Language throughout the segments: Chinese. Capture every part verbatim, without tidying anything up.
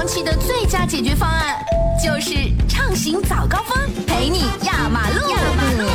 气的最佳解决方案，就是畅行早高峰，陪你压马路。压马路。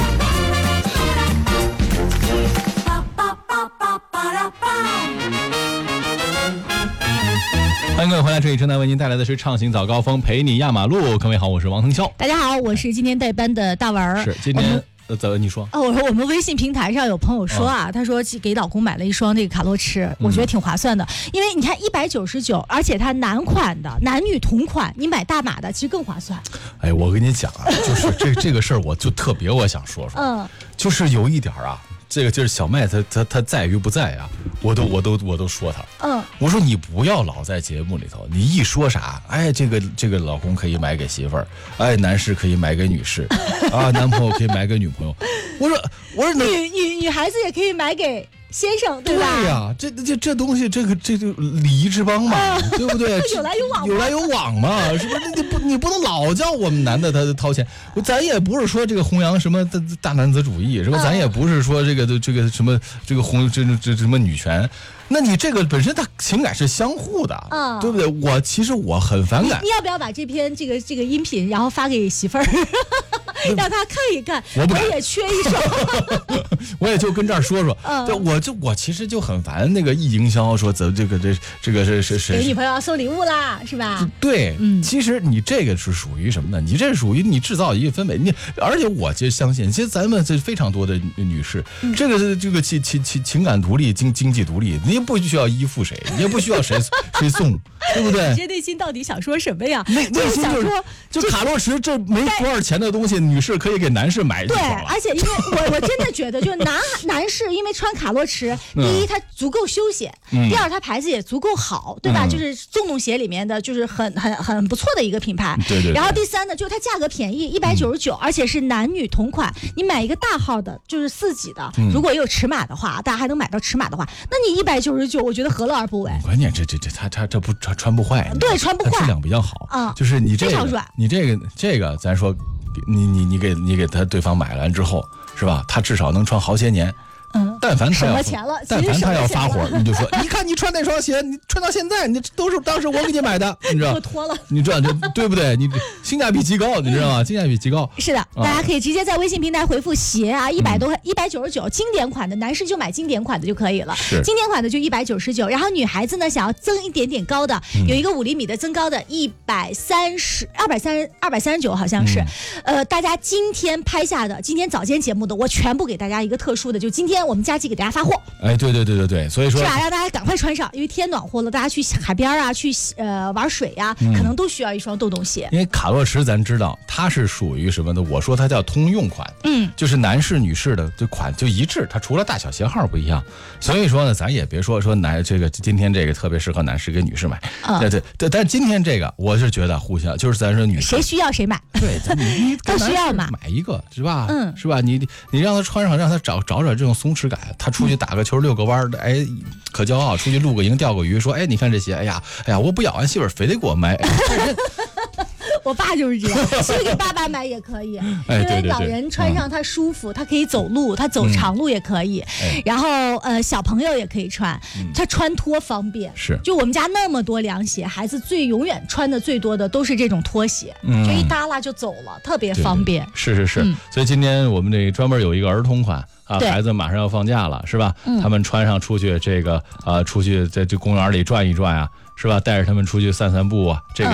欢迎各位回来，这里正在为您带来的是畅行早高峰，陪你压马路。各位好，我是王腾霄。 大家好，我是今天代班的大文。 是今天呃，怎么你说？ 哦，我说我们微信平台上有朋友说啊，哦、他说给老公买了一双那个卡洛驰，我觉得挺划算的，嗯、因为你看一百九十九，而且它男款的，男女同款，你买大码的其实更划算。 哎，我跟你讲啊，就是这这个事儿，我就特别我想说说，嗯，就是有一点啊。这个就是小麦他他他在与不在啊，我都我都我都说他，嗯，我说你不要老在节目里头，你一说啥，哎，这个这个老公可以买给媳妇儿，哎，男士可以买给女士，啊，男朋友可以买给女朋友，我说我说女女女孩子也可以买给先生，对吧？ 对呀、啊，这这这东西，这个这就礼仪之邦嘛，啊、对不对？ 有来有往， 有来有往嘛，是不是？你不你不能老叫我们男的他掏钱，咱也不是说这个弘扬什么大男子主义，是吧？啊、咱也不是说这个这个什么这个弘这这什么女权。那你这个本身它情感是相互的，嗯，对不对？我其实我很反感。 你, 你要不要把这篇这个这个音频，然后发给媳妇儿，让他看一看？ 我不我也缺一首， 我也就跟这儿说说。嗯，对，我就我其实就很烦那个一营销说怎么这个这这个是是是给女朋友要送礼物啦，是吧？ 对，嗯，其实你这个是属于什么呢？你这是属于你制造一个氛围，你而且我就相信，其实咱们这非常多的女士，嗯、这个这个情情情情感独立、经经济独立，你。你不需要依附谁，你也不需要谁谁送，对不对？ 你这内心到底想说什么呀？ 内内心就是就卡洛驰这没多少钱的东西，女士可以给男士买。 对，而且因为我我真的觉得，就是男男士因为穿卡洛驰，第一它足够休闲，嗯、第二它牌子也足够好，对吧？嗯、就是运动鞋里面的，就是很很很不错的一个品牌。 对 对, 对。 然后第三呢，就是它价格便宜，一百九十九，而且是男女同款。你买一个大号的，就是四几的，嗯、如果有尺码的话，大家还能买到尺码的话，那你一百九十九，我觉得何乐而不为？ 关键这这这他他这不穿穿不坏， 对，穿不坏， 质量比较好啊。 就是你这个， 你这个这个，咱说，你你你给你给他对方买完之后，是吧？他至少能穿好些年。嗯，但凡他要但凡他要发火，你就说，你看你穿那双鞋，你穿到现在，你都是当时我给你买的，你知道？ 我脱了， 你知道这对不对？你性价比极高，你知道吗？性价比极高。 是的，啊、大家可以直接在微信平台回复鞋啊，一百多一百九十九，经典款的男士就买经典款的就可以了。 是， 经典款的就一百九十九，然后女孩子呢想要增一点点高的，嗯、有一个五厘米的增高的，一百三十二百三二百三十九好像是，嗯、呃，大家今天拍下的，今天早间节目的，我全部给大家一个特殊的，就今天我们佳琪给大家发。 哎，对对对对对，所以说是啊，让大家赶快穿上，因为天暖和了，大家去海边啊，去呃玩水呀、啊，嗯、可能都需要一双洞洞鞋。 因为卡洛驰咱知道它是属于什么呢？我说它叫通用款，嗯，就是男士女士的这款就一致，它除了大小型号不一样。所以说呢，咱也别说说男这个今天这个特别适合男士给女士买，嗯、对对对，但是今天这个我是觉得互相就是咱说女士谁需要谁买， 对，咱你都需要嘛， 买一个是吧？嗯，是吧？你你让他穿上，让他找找找这种松弛感，他出去打个球、遛个弯的，哎，可骄傲，出去露个营、钓个鱼，说，哎，你看这鞋，哎呀，哎呀，我不要，俺媳妇非得给我买。哎、 我爸就是这样，其实给爸爸买也可以， 哎、 因为老人穿上它舒服，他可以走路，他走长路也可以，嗯、然后呃小朋友也可以穿，他穿脱方便。 是， 就我们家那么多凉鞋，孩子最永远穿的最多的都是这种拖鞋，嗯、就一耷拉就走了，特别方便。 对对是是是，嗯、所以今天我们这专门有一个儿童款。啊，孩子马上要放假了，是吧？嗯、他们穿上出去这个呃，出去在这公园里转一转啊，是吧？带着他们出去散散步啊，这个